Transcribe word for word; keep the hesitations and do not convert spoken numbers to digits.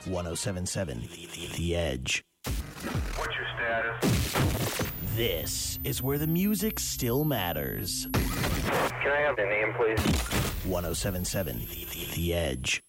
one oh seven seven The Edge. What's your status? This is where the music still matters. Can I have the name, please? one oh seven seven The Edge.